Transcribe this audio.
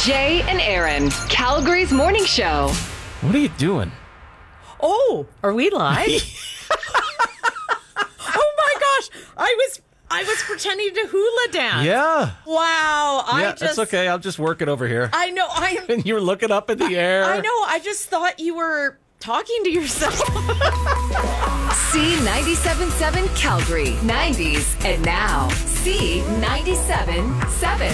Jay and Aaron, Calgary's morning show. What are you doing? Oh, are we live? Oh my gosh, I was pretending to hula dance. Yeah. Wow. That's okay. I'll just work it over here. I know. And you were looking up in the air. I know. I just thought you were talking to yourself. C97.7 Calgary, 90s, and now C97.7.